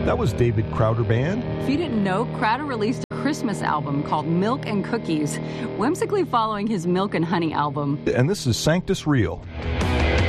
That was David Crowder Band. If you didn't know, Crowder released a Christmas album called Milk and Cookies, whimsically following his Milk and Honey album. And this is Sanctus Real.